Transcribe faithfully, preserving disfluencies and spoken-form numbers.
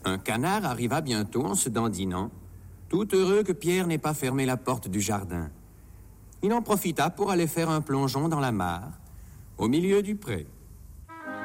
Un canard arriva bientôt en se dandinant, tout heureux que Pierre n'ait pas fermé la porte du jardin. Il en profita pour aller faire un plongeon dans la mare, au milieu du pré.